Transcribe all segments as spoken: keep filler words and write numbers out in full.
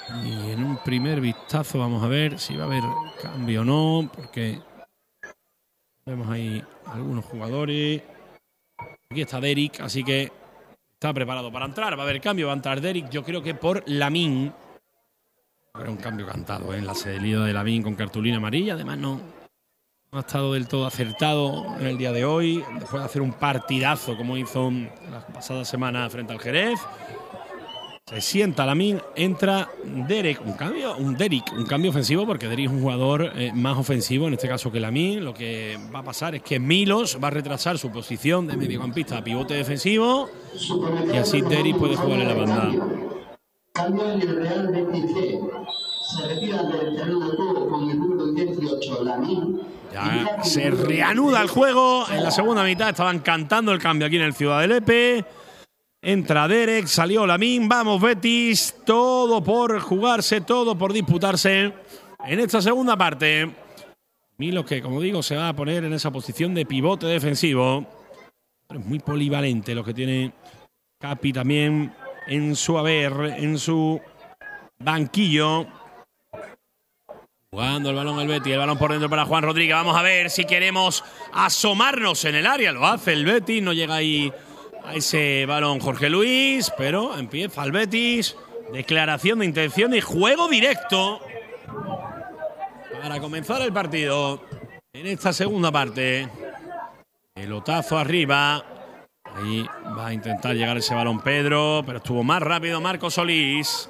Y en un primer vistazo vamos a ver si va a haber cambio o no, porque vemos ahí algunos jugadores. Aquí está Derek, así que está preparado para entrar. Va a haber cambio, va a entrar Derek. Yo creo que por Lamine. Era un cambio cantado, ¿eh? En la salida de Lamine con cartulina amarilla. Además no, no ha estado del todo acertado en el día de hoy. Después de hacer un partidazo como hizo la pasada semana frente al Jerez. Se sienta Lamine, entra Derek, un cambio, un Derek, un cambio ofensivo, porque Derek es un jugador eh, más ofensivo en este caso que Lamine. Lo que va a pasar es que Milos va a retrasar su posición de mediocampista a pivote defensivo y así Derek puede jugar en la banda. Cambio en el Real Betis C. Se retira del terreno de juego con el número dieciocho, Lamine. Ya se reanuda el juego. En la segunda mitad estaban cantando el cambio aquí en el Ciudad del Lepe. Entra Derek, salió Lamine, vamos Betis, todo por jugarse, todo por disputarse en esta segunda parte. Milos que, como digo, se va a poner en esa posición de pivote defensivo. Es muy polivalente lo que tiene Capi también en su haber, en su banquillo. Jugando el balón el Betis, el balón por dentro para Juan Rodríguez. Vamos a ver si queremos asomarnos en el área. Lo hace el Betis, no llega ahí a ese balón Jorge Luis, pero empieza el Betis. Declaración de intención y juego directo para comenzar el partido en esta segunda parte. Pelotazo arriba. Ahí va a intentar llegar ese balón Pedro, pero estuvo más rápido Marco Solís.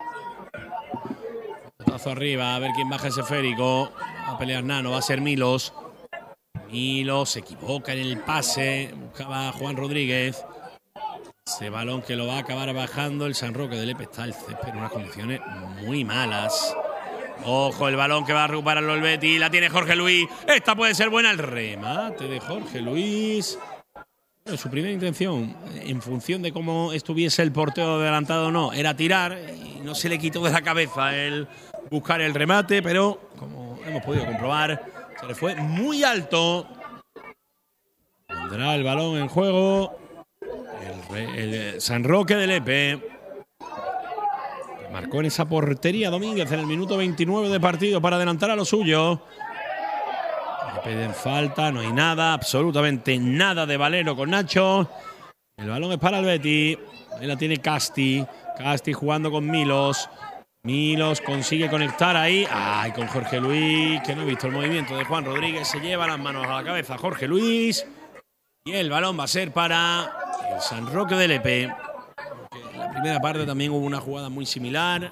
Pelotazo arriba, a ver quién baja ese esférico. Va a pelear Nano, va a ser Milos. Milos se equivoca en el pase. Buscaba a Juan Rodríguez. Ese balón que lo va a acabar bajando el San Roque de Lepe. Está el césped en unas condiciones muy malas. Ojo, el balón que va a recuperarlo el Betis. La tiene Jorge Luis. Esta puede ser buena. El remate de Jorge Luis. Bueno, su primera intención, en función de cómo estuviese el portero adelantado o no, era tirar. Y no se le quitó de la cabeza el buscar el remate. Pero, como hemos podido comprobar, se le fue muy alto. Tendrá el balón en juego el, el San Roque de Lepe. Marcó en esa portería Domínguez en el minuto veintinueve de partido para adelantar a lo suyo. Le piden falta, no hay nada, absolutamente nada de Valero con Nacho. El balón es para el Betis. Ahí la tiene Casti. Casti jugando con Milos. Milos consigue conectar ahí. Ay, con Jorge Luis, que no he visto el movimiento de Juan Rodríguez. Se lleva las manos a la cabeza Jorge Luis. Y el balón va a ser para el San Roque de Lepe. En la primera parte también hubo una jugada muy similar.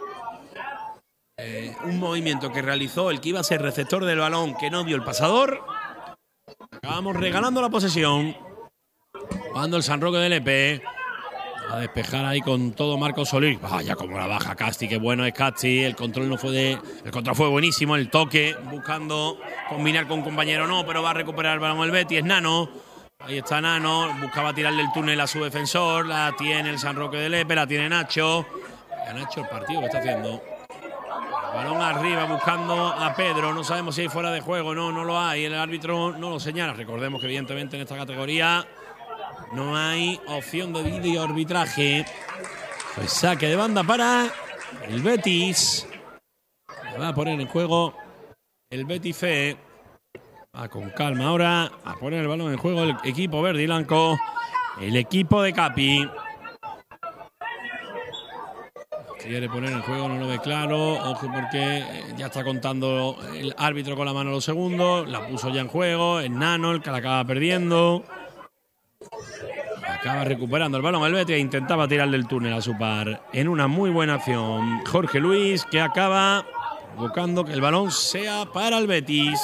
Eh, un movimiento que realizó el que iba a ser receptor del balón, que no vio el pasador. Acabamos regalando la posesión. Cuando el San Roque de Lepe a despejar ahí con todo Marco Solís. Vaya como la baja Casti, qué bueno es Casti. El control no fue de. El control fue buenísimo. El toque, buscando combinar con un compañero, no, pero va a recuperar el balón el Betis. Es Nano. Ahí está Nano. Buscaba tirarle el túnel a su defensor. La tiene el San Roque de Lepe. La tiene Nacho. A Nacho el partido que está haciendo. El balón arriba buscando a Pedro. No sabemos si hay fuera de juego. No, no lo hay. El árbitro no lo señala. Recordemos que evidentemente en esta categoría no hay opción de videoarbitraje. Pues saque de banda para el Betis. Le va a poner en juego el Betis C. Va con calma ahora a poner el balón en juego el equipo verde y blanco. El equipo de Capi. Quiere poner en juego, no lo ve claro. Ojo porque ya está contando el árbitro con la mano los segundos. La puso ya en juego. Es Nano el que la acaba perdiendo. Acaba recuperando el balón el Betis e intentaba tirarle el túnel a su par. En una muy buena acción. Jorge Luis, que acaba buscando que el balón sea para el Betis.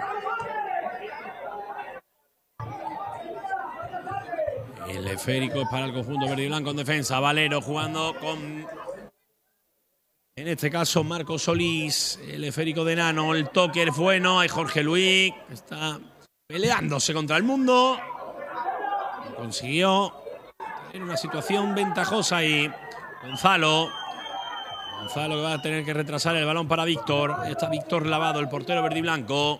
El esférico es para el conjunto verde y blanco en defensa. Valero jugando con, en este caso, Marco Solís. El esférico de Nano. El toque es bueno. Hay Jorge Luis. Está peleándose contra el mundo. Consiguió tener una situación ventajosa ahí. Gonzalo. Gonzalo que va a tener que retrasar el balón para Víctor. Está Víctor Lavado, el portero verde y blanco.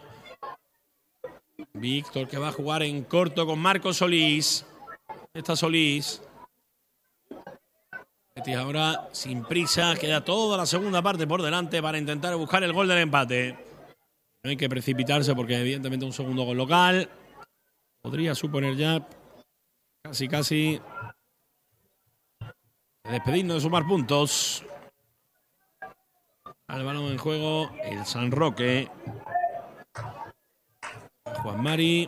Víctor que va a jugar en corto con Marco Solís. Está Solís. Betis ahora sin prisa, queda toda la segunda parte por delante para intentar buscar el gol del empate. No hay que precipitarse porque evidentemente un segundo gol local podría suponer ya casi casi despedirnos de sumar puntos. Al balón en juego el San Roque. Juan Mari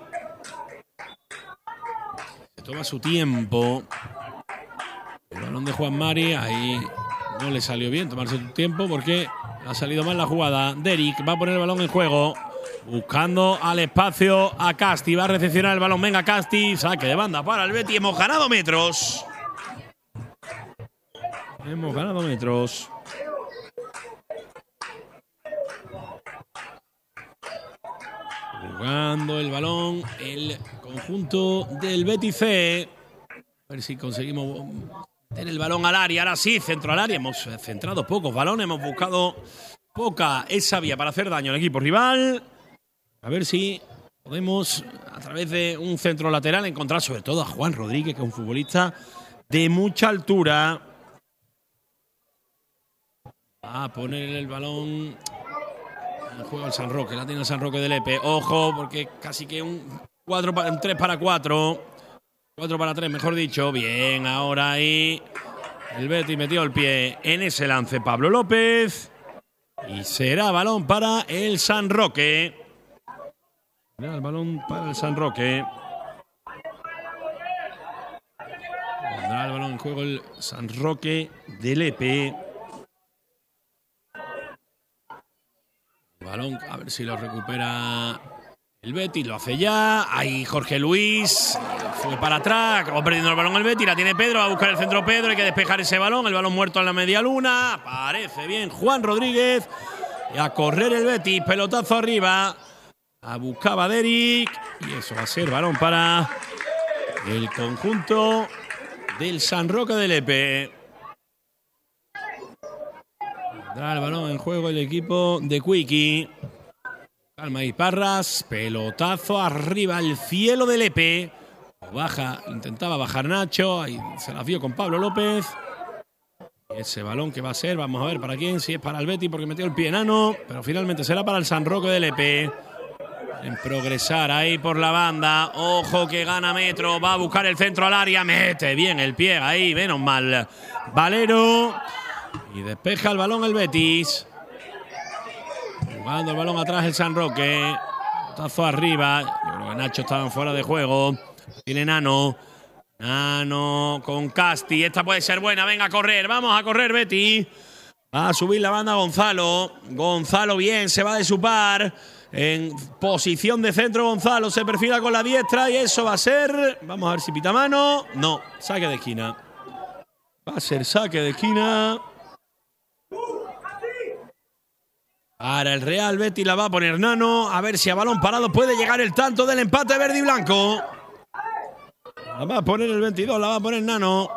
se toma su tiempo. El balón de Juan Mari, ahí no le salió bien tomarse su tiempo porque ha salido mal la jugada. Derrick va a poner el balón en juego, buscando al espacio a Casti. Va a recepcionar el balón. Venga, Casti. Saque de banda para el Betis. Hemos ganado metros. Hemos ganado metros. Jugando el balón el conjunto del Betis C. A ver si conseguimos meter el balón al área. Ahora sí, centro al área. Hemos centrado pocos balones. Hemos buscado poca esa vía para hacer daño al equipo rival. A ver si podemos, a través de un centro lateral, encontrar sobre todo a Juan Rodríguez, que es un futbolista de mucha altura. Va a poner el balón en juego al San Roque. La tiene el San Roque de Lepe. Ojo, porque casi que un cuatro para, un tres para cuatro. cuatro para tres, mejor dicho. Bien, ahora ahí el Betis metió el pie en ese lance Pablo López. Y será balón para el San Roque. Será el balón para el San Roque. Pondrá el balón en juego el San Roque de Lepe. El balón, a ver si lo recupera el Betis, lo hace ya. Ahí Jorge Luis, fue para atrás, acabó perdiendo el balón el Betis, la tiene Pedro, va a buscar el centro Pedro, hay que despejar ese balón, el balón muerto en la media luna. Parece bien Juan Rodríguez. Y a correr el Betis, pelotazo arriba. A buscaba Derrick. Y eso va a ser balón para el conjunto del San Roque de Lepe. Tendrá el balón en juego el equipo de Quickie. Calma y Parras. Pelotazo arriba al cielo de Lepe. Baja, intentaba bajar Nacho. Ahí se la vio con Pablo López. Ese balón que va a ser, vamos a ver para quién. Si es para el Betis porque metió el pie enano. Pero finalmente será para el San Roque de Lepe. En progresar ahí por la banda. Ojo que gana metro. Va a buscar el centro al área. Mete bien el pie ahí. Menos mal. Valero. Y despeja el balón el Betis. Jugando el balón atrás el San Roque. Tazo arriba. Yo creo que Nacho estaban fuera de juego. Tiene Nano. Nano con Casti. Esta puede ser buena. Venga a correr. Vamos a correr Betis. Va a subir la banda Gonzalo. Gonzalo bien. Se va de su par. En posición de centro Gonzalo. Se perfila con la diestra. Y eso va a ser. Vamos a ver si pita mano. No. Saque de esquina. Va a ser saque de esquina. Para el Real Betis la va a poner Nano. A ver si a balón parado puede llegar el tanto del empate verde y blanco. La va a poner el veintidós, la va a poner Nano.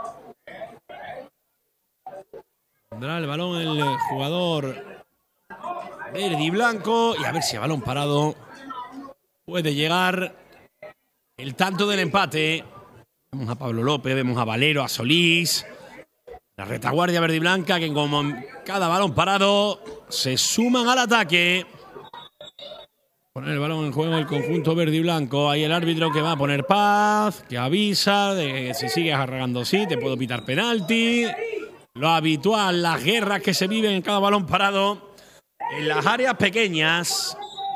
Tendrá el balón el jugador verde y blanco. Y a ver si a balón parado puede llegar el tanto del empate. Vemos a Pablo López, vemos a Valero, a Solís. La retaguardia verde y blanca que como en cada balón parado se suman al ataque. Poner el balón en juego el conjunto verde y blanco. Ahí el árbitro que va a poner paz, que avisa de que si sigues arregando sí, te puedo pitar penalti. Lo habitual, las guerras que se viven en cada balón parado en las áreas pequeñas.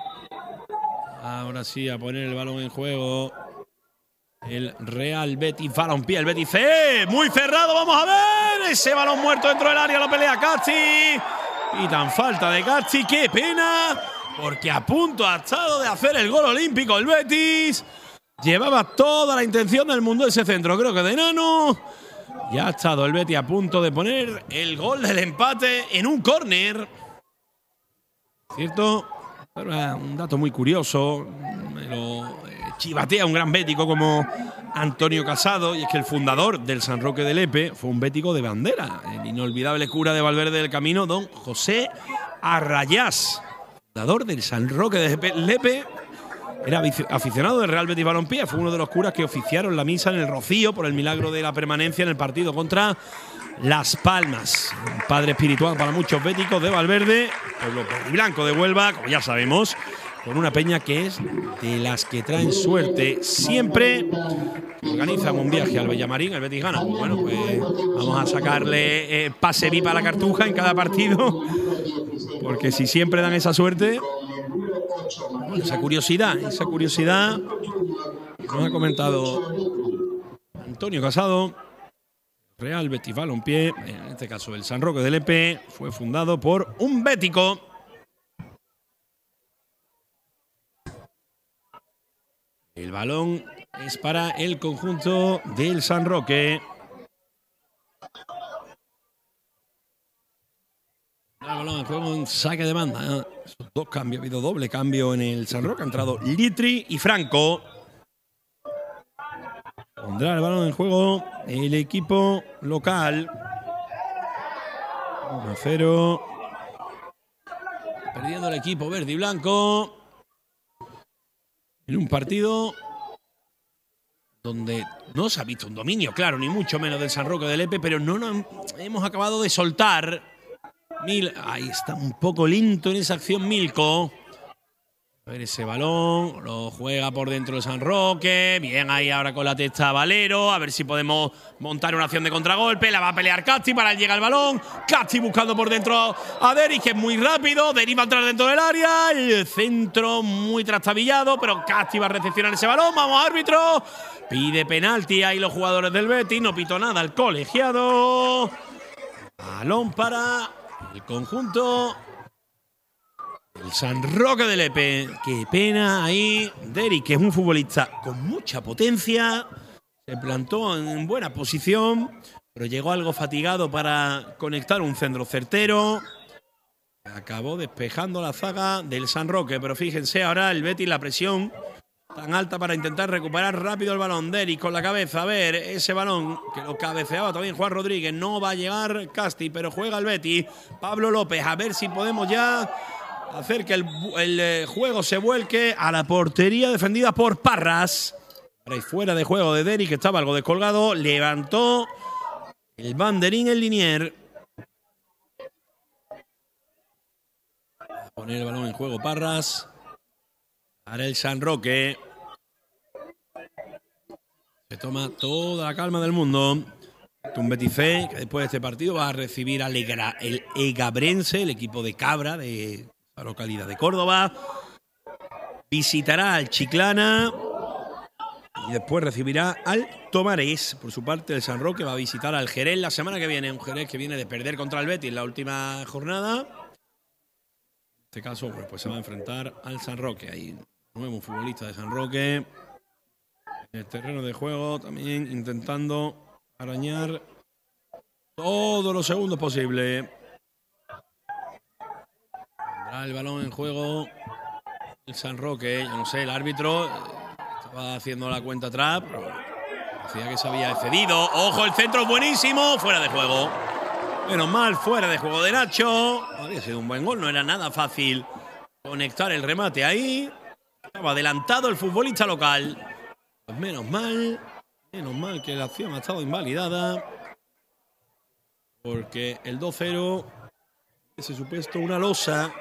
Ahora sí, a poner el balón en juego el Real Betis. Balompié, el Betis C. Muy cerrado, vamos a ver. Ese balón muerto dentro del área, lo pelea Casti. Y tan falta de Casti, qué pena. Porque a punto ha estado de hacer el gol olímpico el Betis. Llevaba toda la intención del mundo ese centro, creo que de Nano. Y ha estado el Betis a punto de poner el gol del empate en un córner. ¿Cierto? Un dato muy curioso. Me lo chivatea un gran bético como Antonio Casado. Y es que el fundador del San Roque de Lepe fue un bético de bandera. El inolvidable cura de Valverde del Camino, don José Arrayás. Fundador del San Roque de Lepe. era aficionado del Real Betis Balompié, fue uno de los curas que oficiaron la misa en el Rocío por el milagro de la permanencia en el partido contra Las Palmas. Un padre espiritual para muchos béticos de Valverde, pueblo blanco de Huelva, como ya sabemos, con una peña que es de las que traen suerte siempre. Organizan un viaje al Bellamarín, el Betis gana. Pues bueno, pues vamos a sacarle eh, pase V I P a la cartuja en cada partido, porque si siempre dan esa suerte, bueno, esa curiosidad, esa curiosidad nos ha comentado Antonio Casado. Real Betis Balompié, en este caso el San Roque del Lepe, fue fundado por un bético. El balón es para el conjunto del San Roque. El balón en juego en saque de banda. Esos dos cambios, ha habido doble cambio en el San Roque. Ha entrado Litri y Franco. Pondrá el balón en juego el equipo local. uno a cero. Perdiendo el equipo verde y blanco. En un partido donde no se ha visto un dominio, claro, ni mucho menos del San Roque del Lepe, pero no nos hemos acabado de soltar. Mil, ahí está un poco lento en esa acción Milko. A ver ese balón, lo juega por dentro el San Roque. Bien ahí ahora con la testa Valero. A ver si podemos montar una acción de contragolpe. La va a pelear Casti, para él llega el balón. Casti buscando por dentro a Derik, que es muy rápido. Derik va a entrar dentro del área. El centro muy trastabillado, pero Casti va a recepcionar ese balón. Vamos, árbitro. Pide penalti ahí los jugadores del Betis. No pitó nada el colegiado. Balón para el conjunto el San Roque del Lepe. Qué pena ahí. Derik, que es un futbolista con mucha potencia, se plantó en buena posición, pero llegó algo fatigado para conectar un centro certero. Acabó despejando la zaga del San Roque, pero fíjense ahora el Betis, la presión tan alta para intentar recuperar rápido el balón. Derik con la cabeza, a ver ese balón que lo cabeceaba también Juan Rodríguez. No va a llegar Casti, pero juega el Betis. Pablo López, a ver si podemos ya hacer que el, el juego se vuelque a la portería defendida por Parras. Ahora, fuera de juego de Derik, que estaba algo descolgado. Levantó el banderín el Linier. A poner el balón en juego Parras. Para el San Roque. Se toma toda la calma del mundo. Un Betis C, que después de este partido va a recibir al el Egabrense, el equipo de Cabra de la localidad de Córdoba. Visitará al Chiclana y después recibirá al Tomares. Por su parte, el San Roque va a visitar al Jerez la semana que viene. Un Jerez que viene de perder contra el Betis en la última jornada. En este caso, bueno, pues se va a enfrentar al San Roque. Hay un nuevo futbolista de San Roque en el terreno de juego, también intentando arañar todos los segundos posibles. Tendrá el balón en juego el San Roque. Yo no sé, el árbitro estaba haciendo la cuenta atrás, pero decía que se había excedido. ¡Ojo, el centro buenísimo! Fuera de juego. Menos mal, fuera de juego de Nacho. Había sido un buen gol, no era nada fácil conectar el remate ahí. Estaba adelantado el futbolista local. Pues menos mal, menos mal que la acción ha estado invalidada, porque el dos cero, ese supuesto una losa.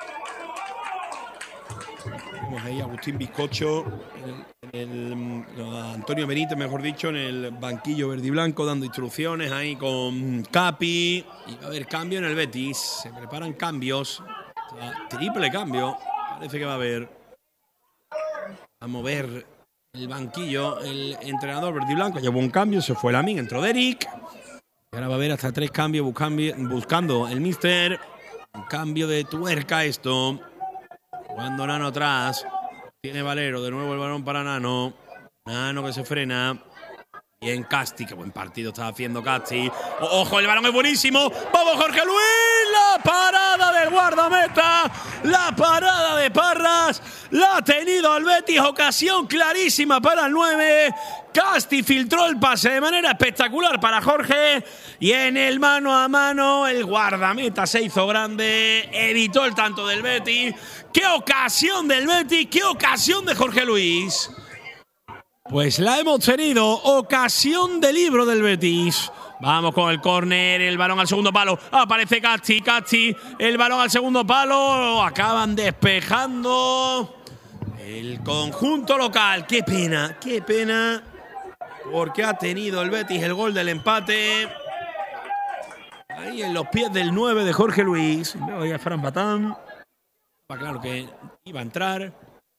Vemos ahí a Agustín Bizcocho, en el, en el, no, Antonio Benítez, mejor dicho, en el banquillo verde y blanco, dando instrucciones ahí con Capi. Y va a haber cambio en el Betis, se preparan cambios, o sea, triple cambio, parece que va a haber. A mover el banquillo el entrenador verde y blanco. Llevó un cambio, se fue Lamin, entró Derik. Y ahora va a haber hasta tres cambios buscando, buscando el míster. Un cambio de tuerca esto. Jugando Nano atrás. Tiene Valero, de nuevo el balón para Nano. Nano que se frena. Bien Casti, qué buen partido está haciendo Casti. ¡Ojo, el balón es buenísimo! ¡Vamos, Jorge Luis! ¡La parada del guardameta! ¡La parada de Parras! La ha tenido el Betis, ocasión clarísima para el nueve. Casti filtró el pase de manera espectacular para Jorge. Y en el mano a mano, el guardameta se hizo grande. Evitó el tanto del Betis. ¡Qué ocasión del Betis! ¡Qué ocasión de Jorge Luis! Pues la hemos tenido. Ocasión de libro del Betis. Vamos con el córner, el balón al segundo palo. Aparece Casti, Casti, el balón al segundo palo. Acaban despejando el conjunto local. Qué pena, qué pena. Porque ha tenido el Betis el gol del empate. Ahí en los pies del nueve de Jorge Luis. Veo ahí a Fran Batán. Claro que iba a entrar.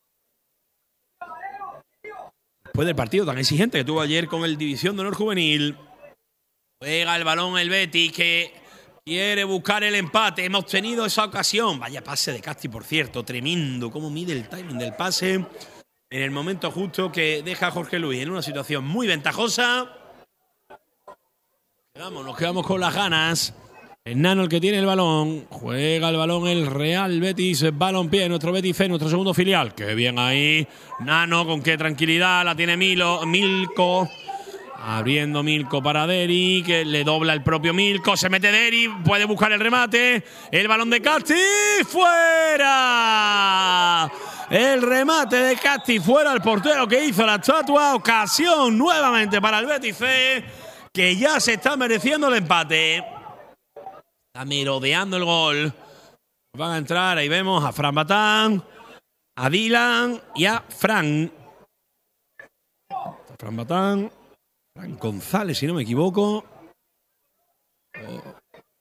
Después del partido tan exigente que tuvo ayer con el División de Honor Juvenil. Juega el balón el Betis, que quiere buscar el empate. Hemos tenido esa ocasión. Vaya pase de Casti, por cierto. Tremendo. Cómo mide el timing del pase en el momento justo que deja a Jorge Luis en una situación muy ventajosa. Quedamos, nos quedamos con las ganas. Es Nano el que tiene el balón. Juega el balón el Real Betis. Balompié, nuestro Betis C, nuestro segundo filial. Qué bien ahí. Nano, con qué tranquilidad. La tiene Milo, Milko. Abriendo Milko para Deri, que le dobla el propio Milko. Se mete Deri, puede buscar el remate. El balón de Casti, ¡fuera! El remate de Casti, fuera el portero que hizo la estatua. Ocasión nuevamente para el Betis C, que ya se está mereciendo el empate. Está merodeando el gol. Van a entrar, ahí vemos a Fran Batán, a Dylan y a Fran. Fran Batán. Fran González, si no me equivoco. Oh.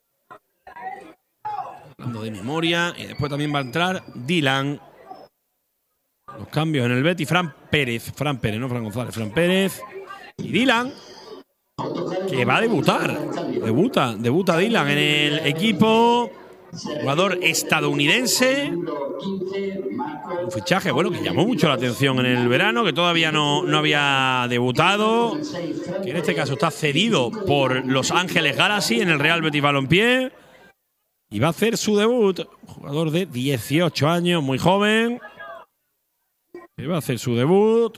Hablando de memoria. Y después también va a entrar Dylan. Los cambios en el Betis. Fran Pérez. Fran Pérez, no Fran González. Fran Pérez. Y Dylan, que va a debutar. Debuta, debuta Dylan en el equipo. Jugador estadounidense. Un fichaje, bueno, que llamó mucho la atención en el verano, que todavía no, no había debutado. Que en este caso está cedido por Los Ángeles Galaxy en el Real Betis Balompié. Y va a hacer su debut. Jugador de dieciocho años, muy joven. Y va a hacer su debut.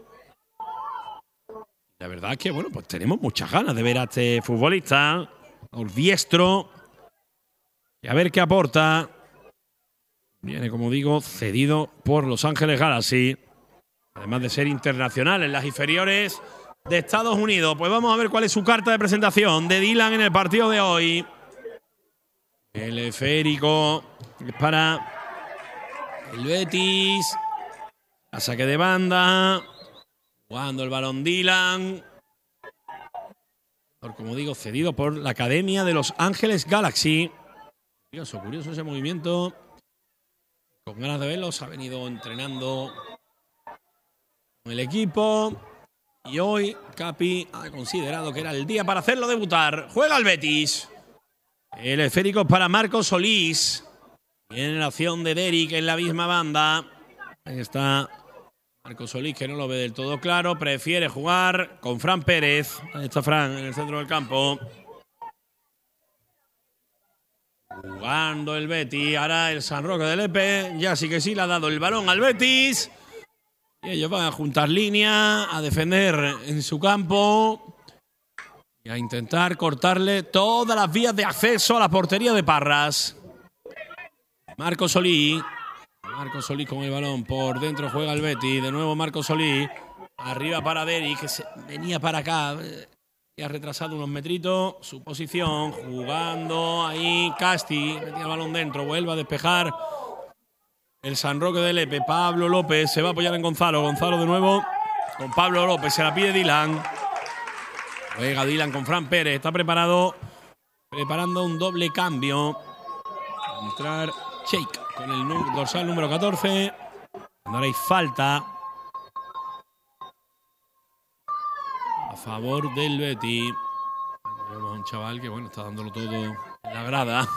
La verdad es que, bueno, pues tenemos muchas ganas de ver a este futbolista. El diestro. Y a ver qué aporta. Viene, como digo, cedido por Los Ángeles Galaxy. Además de ser internacional en las inferiores de Estados Unidos. Pues vamos a ver cuál es su carta de presentación de Dylan en el partido de hoy. El esférico es para el Betis. A saque de banda. Jugando el balón Dylan. Como digo, cedido por la Academia de Los Ángeles Galaxy. Curioso, curioso ese movimiento. Con ganas de verlos, ha venido entrenando con el equipo. Y hoy Capi ha considerado que era el día para hacerlo debutar. Juega el Betis. El esférico es para Marcos Solís. Viene la acción de Derrick en la misma banda. Ahí está Marcos Solís, que no lo ve del todo claro. Prefiere jugar con Fran Pérez. Ahí está Fran en el centro del campo. Jugando el Betis. Ahora el San Roque del Lepe. Ya sí que sí le ha dado el balón al Betis. Y ellos van a juntar línea, a defender en su campo y a intentar cortarle todas las vías de acceso a la portería de Parras. Marcos Solís. Marcos Solís con el balón. Por dentro juega el Betis. De nuevo Marcos Solís. Arriba para Derrick, que se venía para acá. Y ha retrasado unos metritos. Su posición. Jugando ahí. Casti. Metía el balón dentro. Vuelve a despejar el San Roque de Lepe. Pablo López se va a apoyar en Gonzalo. Gonzalo de nuevo con Pablo López. Se la pide Dylan. Juega Dylan con Fran Pérez. Está preparado. Preparando un doble cambio. Va a entrar Sheik con el dorsal número catorce. Ahora hay falta a favor del Betis. Vemos a un chaval que, bueno, está dándolo todo en la grada.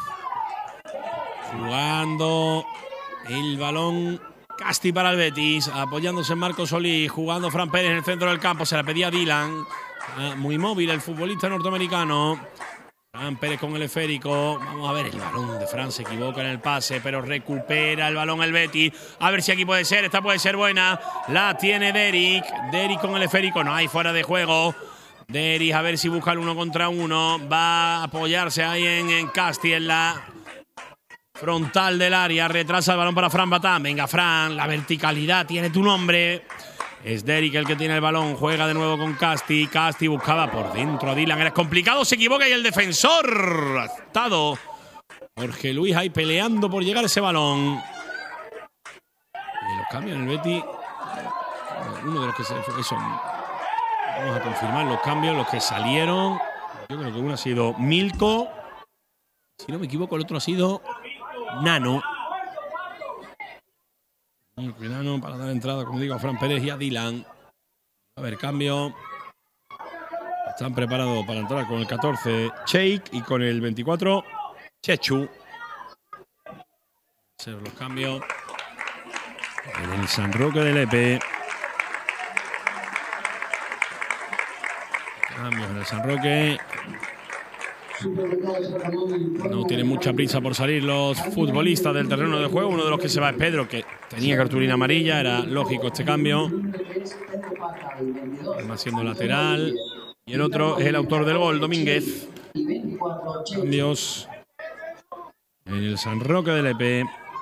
Jugando el balón Casti para el Betis. Apoyándose en Marcos Solís. Jugando Fran Pérez en el centro del campo. Se la pedía Dylan. Muy móvil el futbolista norteamericano. Fran Pérez con el esférico. Vamos a ver el balón de Fran. Se equivoca en el pase, pero recupera el balón el Betis. A ver si aquí puede ser. Esta puede ser buena. La tiene Derrick. Derrick con el esférico. No hay fuera de juego. Derrick a ver si busca el uno contra uno. Va a apoyarse ahí en, en Casti en la frontal del área. Retrasa el balón para Fran Batán. Venga, Fran. La verticalidad tiene tu nombre. Es Derrick el que tiene el balón. Juega de nuevo con Casti. Casti buscaba por dentro a Dylan. Era complicado. Se equivoca y el defensor ha estado Jorge Luis ahí peleando por llegar a ese balón. Y los cambios en el Betis. Uno de los que se eso, vamos a confirmar los cambios. Los que salieron. Yo creo que uno ha sido Milko. Si no me equivoco, el otro ha sido Nano. Nano para dar entrada, como digo, a Fran Pérez y a Dylan. A ver, cambio. Están preparados para entrar con el catorce Sheikh y con el veinticuatro Chechu. Hacer los cambios en el San Roque de Lepe. Cambios en el San Roque. No tienen mucha prisa por salir los futbolistas del terreno de juego. Uno de los que se va es Pedro, que tenía cartulina amarilla. Era lógico este cambio. Va siendo lateral. Y el otro es el autor del gol, Domínguez. Cambios en el San Roque de Lepe.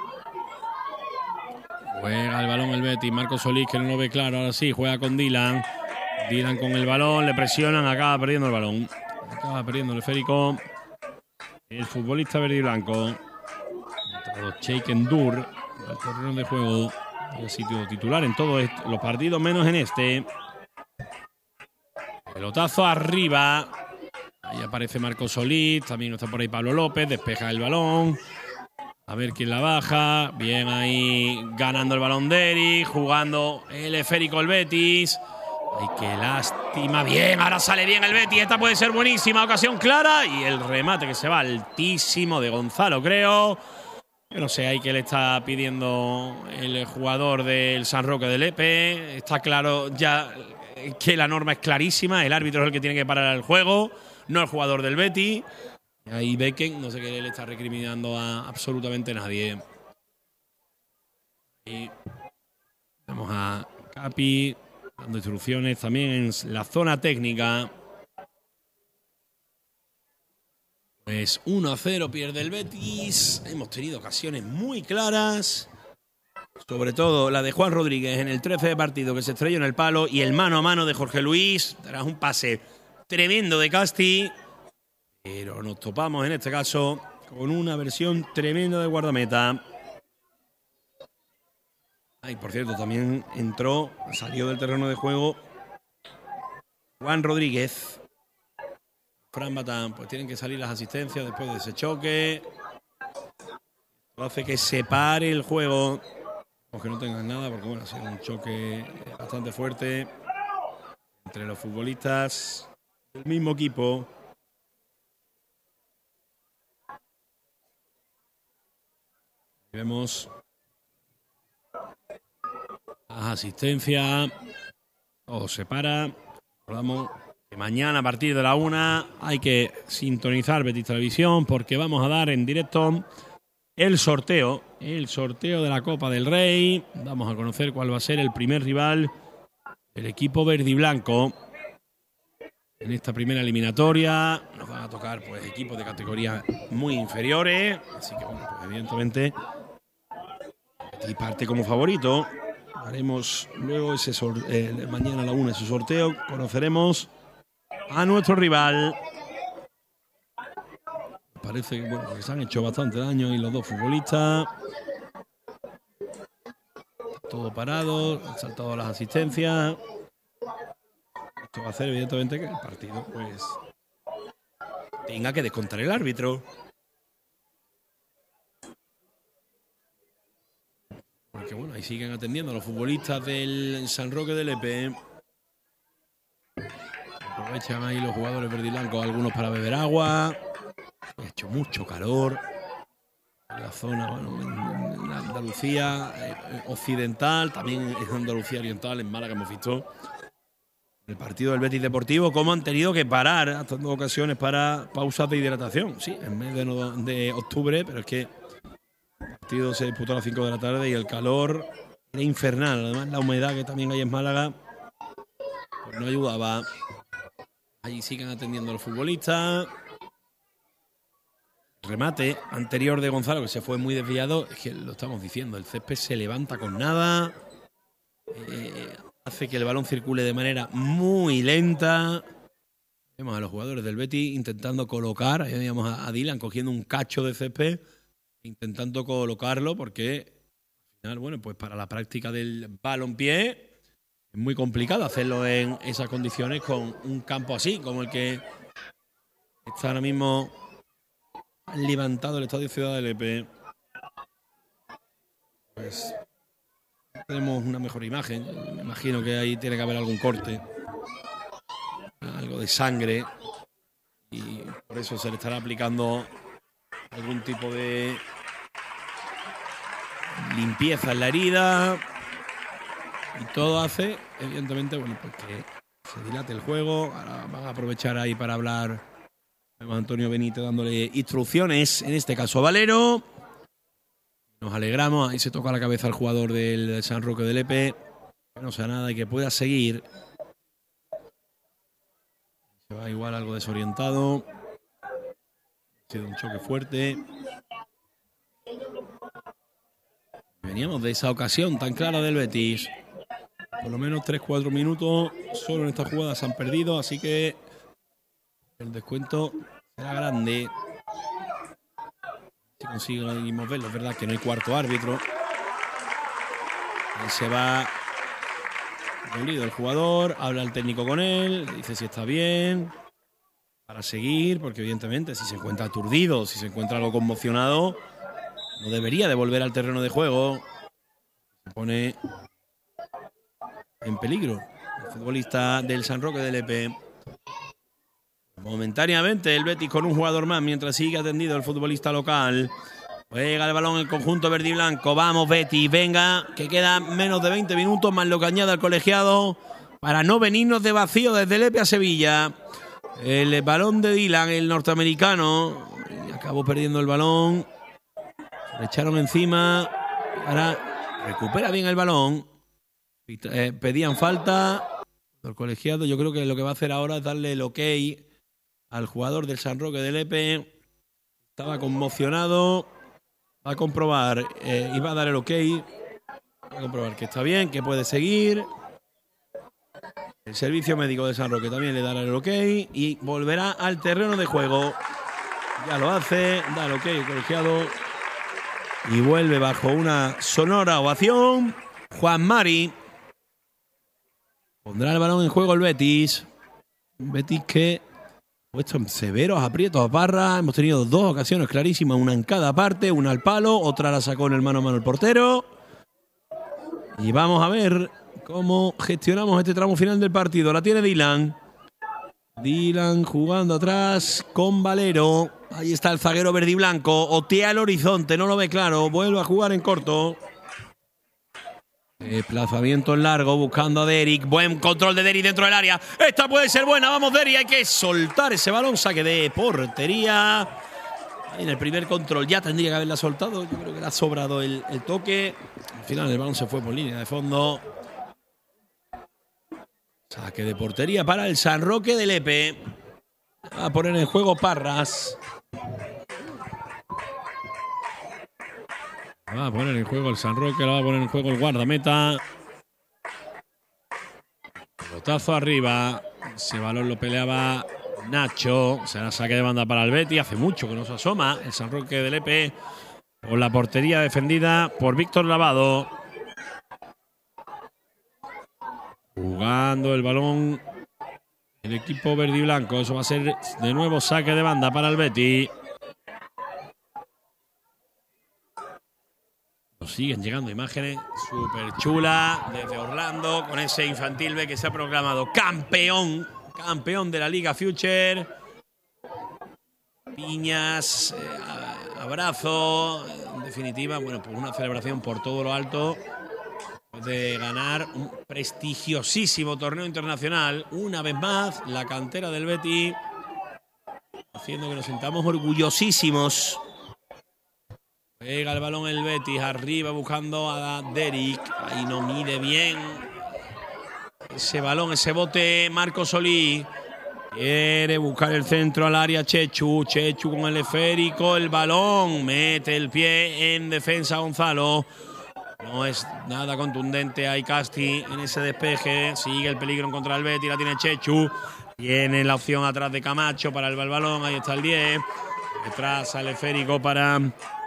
Juega el balón el Betis. Marcos Solís, que no lo ve claro. Ahora sí, juega con Dylan. Dylan con el balón. Le presionan. Acaba perdiendo el balón. Acaba perdiendo el esférico. El futbolista verde y blanco. Entrado Sheikh Endur al terreno de juego. El sitio titular en todos los partidos, menos en este. Pelotazo arriba. Ahí aparece Marcos Solís. También está por ahí Pablo López. Despeja el balón. A ver quién la baja. Bien ahí ganando el balón Derrick. Jugando el esférico el Betis. Ay, qué lástima. Bien, ahora sale bien el Betis. Esta puede ser buenísima. Ocasión clara. Y el remate que se va altísimo de Gonzalo, creo. Yo no sé ahí qué le está pidiendo el jugador del San Roque de Lepe. Está claro ya que la norma es clarísima. El árbitro es el que tiene que parar el juego, no el jugador del Betis. Y ahí Becken, no sé qué le está recriminando a absolutamente nadie. Y vamos a Capi dando instrucciones también en la zona técnica. Pues uno a cero pierde el Betis. Hemos tenido ocasiones muy claras. Sobre todo la de Juan Rodríguez en el trece de partido, que se estrelló en el palo. Y el mano a mano de Jorge Luis. Tras un pase tremendo de Casti. Pero nos topamos en este caso con una versión tremenda de guardameta. Ay, por cierto, también entró, salió del terreno de juego Juan Rodríguez. Fran Batán, pues tienen que salir las asistencias después de ese choque. Esto hace que se pare el juego. Aunque no tengan nada, porque bueno, ha sido un choque bastante fuerte entre los futbolistas del mismo equipo. Y vemos asistencia. Todo se para. Recordamos que mañana a partir de la una hay que sintonizar Betis Televisión, porque vamos a dar en directo el sorteo. El sorteo de la Copa del Rey. Vamos a conocer cuál va a ser el primer rival del equipo verde y blanco en esta primera eliminatoria. Nos van a tocar pues equipos de categorías muy inferiores. Así que bueno, pues evidentemente Betis parte como favorito. Haremos luego ese eh, mañana a la una ese sorteo. Conoceremos a nuestro rival. Parece que, bueno, que se han hecho bastante daño y los dos futbolistas. Todo parado, han saltado las asistencias. Esto va a hacer evidentemente que el partido pues tenga que descontar el árbitro. Porque bueno, ahí siguen atendiendo a los futbolistas del San Roque de Lepe. Aprovechan ahí los jugadores verde y blanco, algunos para beber agua. Ha hecho mucho calor en la zona, bueno, en la Andalucía eh, occidental, también en Andalucía oriental, en Málaga hemos visto el partido del Betis Deportivo, cómo han tenido que parar hasta dos ocasiones para pausas de hidratación. Sí, en mes de, no, de octubre, pero es que el partido se disputó a las cinco de la tarde y el calor era infernal. Además, la humedad que también hay en Málaga pues no ayudaba. Allí siguen atendiendo a los futbolistas. Remate anterior de Gonzalo, que se fue muy desviado. Es que lo estamos diciendo, el césped se levanta con nada. Eh, hace que el balón circule de manera muy lenta. Vemos a los jugadores del Betis intentando colocar. Ahí veíamos a, a Dylan cogiendo un cacho de césped, intentando colocarlo, porque al final, bueno, pues para la práctica del balompié es muy complicado hacerlo en esas condiciones con un campo así, como el que está ahora mismo levantado el Estadio Ciudad del E P. Pues tenemos una mejor imagen. Me imagino que ahí tiene que haber algún corte, algo de sangre, y por eso se le estará aplicando algún tipo de limpieza en la herida, y todo hace, evidentemente, bueno, pues que se dilate el juego. Ahora van a aprovechar ahí para hablar. Vemos a Antonio Benítez dándole instrucciones, en este caso a Valero. Nos alegramos, ahí se toca la cabeza al jugador del San Roque del E P, que no sea nada y que pueda seguir. Se va igual algo desorientado. Ha sido un choque fuerte. Veníamos de esa ocasión tan clara del Betis. Por lo menos tres cuatro minutos solo en esta jugada se han perdido, así que el descuento será grande. Si conseguimos verlo, es verdad que no hay cuarto árbitro. Ahí se va dolido el jugador, habla el técnico con él, le dice si está bien, para seguir, porque evidentemente si se encuentra aturdido, si se encuentra algo conmocionado, no debería de volver al terreno de juego. Se pone en peligro el futbolista del San Roque del E P. Momentáneamente el Betis con un jugador más mientras sigue atendido el futbolista local. Juega el balón el conjunto verde y blanco. Vamos Betis, venga, que quedan menos de veinte minutos más lo que añade el colegiado para no venirnos de vacío desde el E P a Sevilla. El balón de Dylan, el norteamericano, acabó perdiendo el balón. Se le echaron encima. Ahora recupera bien el balón. Pedían falta. El colegiado, yo creo que lo que va a hacer ahora es darle el ok al jugador del San Roque del E P. Estaba conmocionado. Va a comprobar, eh, iba a dar el ok. Va a comprobar que está bien, que puede seguir. El servicio médico de San Roque también le dará el ok y volverá al terreno de juego. Ya lo hace, da el ok el colegiado y vuelve bajo una sonora ovación. Juan Mari pondrá el balón en juego el Betis. Un Betis que puesto en severos aprietos a Parra. Hemos tenido dos ocasiones clarísimas, una en cada parte, una al palo, otra la sacó en el mano a mano el portero. Y vamos a ver cómo gestionamos este tramo final del partido. La tiene Dylan. Dylan jugando atrás con Valero. Ahí está el zaguero verde y blanco. Otea el horizonte, no lo ve claro. Vuelve a jugar en corto. Desplazamiento en largo, buscando a Derrick. Buen control de Derrick dentro del área. Esta puede ser buena. Vamos, Derrick. Hay que soltar ese balón. Saque de portería. Ahí en el primer control ya tendría que haberla soltado. Yo creo que le ha sobrado el, el toque. Al final el balón se fue por línea de fondo. Saque de portería para el San Roque del E P. Va a poner en juego Parras. Va a poner en juego el San Roque, lo va a poner en juego el guardameta. Pelotazo arriba. Ese balón lo peleaba Nacho. Será saque de banda para el Betis. Hace mucho que no se asoma el San Roque del E P. Con la portería defendida por Víctor Lavado. Jugando el balón el equipo verde y blanco. Eso va a ser de nuevo saque de banda para el Betis. Nos siguen llegando imágenes súper chulas desde Orlando con ese infantil B que se ha proclamado campeón, campeón de la Liga Future. Piñas, eh, abrazos, en definitiva, bueno, pues una celebración por todo lo alto de ganar un prestigiosísimo torneo internacional. Una vez más, la cantera del Betis haciendo que nos sintamos orgullosísimos. Pega el balón el Betis, arriba buscando a Derrick. Ahí no mide bien ese balón, ese bote. Marco Solís quiere buscar el centro al área. Chechu, Chechu con el esférico, el balón, mete el pie en defensa Gonzalo. No es nada contundente ahí Casti en ese despeje. Sigue el peligro en contra del Betis, la tiene Chechu. Tiene la opción atrás de Camacho para el balón, ahí está el diez. Detrás al esférico para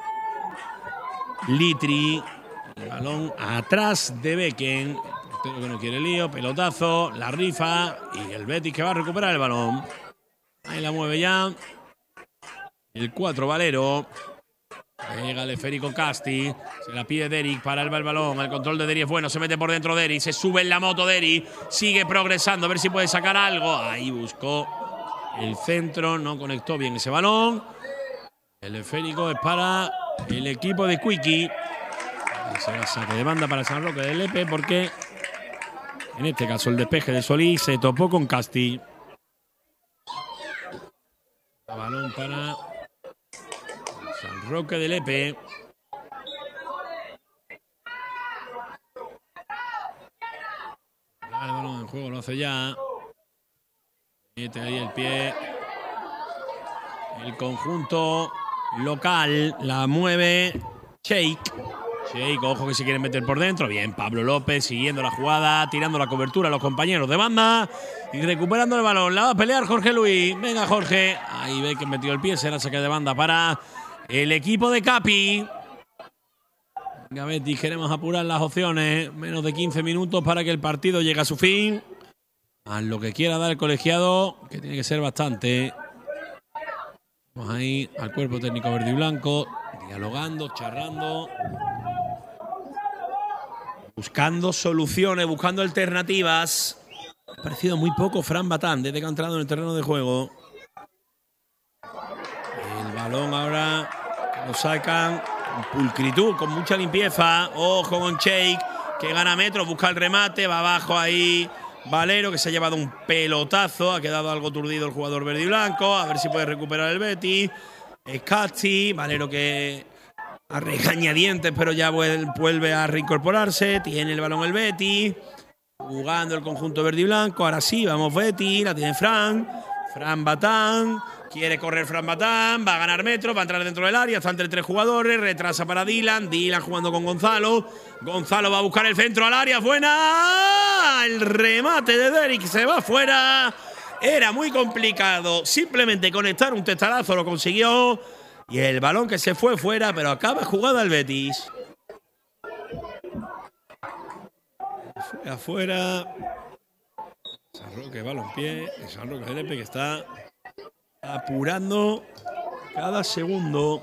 Litri. El balón atrás de Becken. Pero que no quiere lío, pelotazo, la rifa y el Betis que va a recuperar el balón. Ahí la mueve ya el cuatro Valero. Llega el esférico Casti, se la pide Derrick para el balón. El control de Derrick es bueno, se mete por dentro Derrick, se sube en la moto Derrick, sigue progresando, a ver si puede sacar algo. Ahí buscó el centro, no conectó bien ese balón. El esférico es para el equipo de Quickie. Se va a saque de banda para San Roque del Lepe porque en este caso el despeje de Solís se topó con Casti. Balón para San Roque del Lepe. El balón en juego lo hace ya. Mete ahí el pie. El conjunto local la mueve Sheik. Sheik, ojo que se quieren meter por dentro. Bien, Pablo López siguiendo la jugada, tirando la cobertura a los compañeros de banda y recuperando el balón. La va a pelear Jorge Luis. Venga, Jorge. Ahí ve que metió el pie. Será saque de banda para el equipo de Capi. Venga, Betis, queremos apurar las opciones. Menos de quince minutos para que el partido llegue a su fin. A lo que quiera dar el colegiado, que tiene que ser bastante. Vamos ahí al cuerpo técnico verde y blanco, dialogando, charlando, buscando soluciones, buscando alternativas. Ha parecido muy poco Fran Batán desde que ha entrado en el terreno de juego. El balón ahora lo sacan con pulcritud, con mucha limpieza. Ojo con Sheik, que gana metros, busca el remate, va abajo ahí Valero, que se ha llevado un pelotazo. Ha quedado algo turdido el jugador verde y blanco. A ver si puede recuperar el Betis. Es Casti, Valero que a regañadientes, pero ya vuelve a reincorporarse. Tiene el balón el Betis, jugando el conjunto verde y blanco. Ahora sí, vamos Betis, la tiene Fran. Fran Batán, quiere correr Fran Batán, va a ganar metros, va a entrar dentro del área, está entre tres jugadores, retrasa para Dylan, Dylan jugando con Gonzalo. Gonzalo va a buscar el centro al área, buena. El remate de Derrick se va fuera. Era muy complicado simplemente conectar un testarazo, lo consiguió. Y el balón que se fue fuera, pero acaba jugada el Betis. Fue afuera. San Roque balompié. San Roque del Lepe que está apurando cada segundo.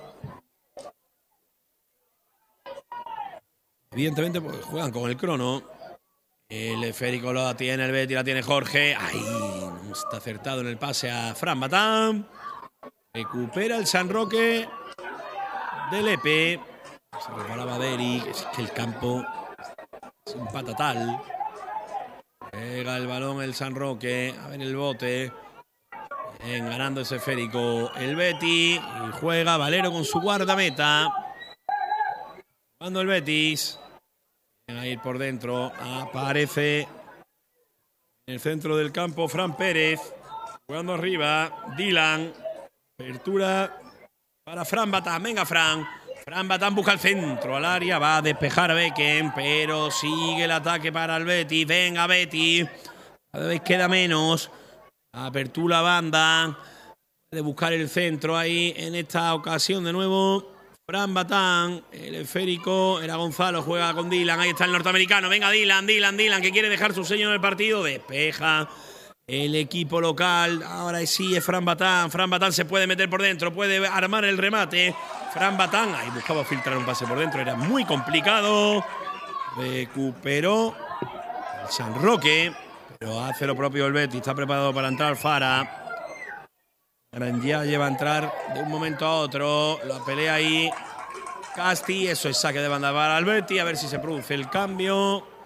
Evidentemente pues, juegan con el crono. El esférico lo tiene el Betis, la tiene Jorge. Ahí no está acertado en el pase a Fran Batán. Recupera el San Roque del Lepe. Se reparaba Derrick. Es que el campo es un patatal. Pega el balón el San Roque. A ver el bote. Bien, ganando ese esférico el Betis. Y juega Valero con su guardameta. Jugando el Betis. Viene a ir por dentro. Aparece en el centro del campo Fran Pérez. Jugando arriba. Dylan. Apertura para Fran Batán. Venga, Fran. Fran Batán busca el centro al área. Va a despejar a Becken, pero sigue el ataque para el Betis. Venga, Betis. Cada vez queda menos. Apertura banda. De buscar el centro ahí en esta ocasión de nuevo. Fran Batán. El esférico era Gonzalo. Juega con Dylan. Ahí está el norteamericano. Venga, Dylan, Dylan, Dylan, que quiere dejar su sello en el partido. Despeja el equipo local. Ahora sí es Fran Batán. Fran Batán se puede meter por dentro. Puede armar el remate. Fran Batán. Ahí buscaba filtrar un pase por dentro. Era muy complicado. Recuperó el San Roque. Pero hace lo propio el Betis. Está preparado para entrar Fara. Ya lleva a entrar de un momento a otro. La pelea ahí Casti. Eso es saque de banda para el Betis. A ver si se produce el cambio.